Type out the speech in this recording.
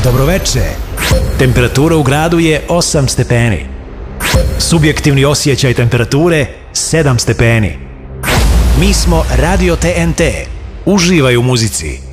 Dobroveče. Temperatura u gradu je 8 stepeni. Subjektivni osjećaj temperature 7 stepeni. Mi smo Radio TNT. Uživaj u muzici.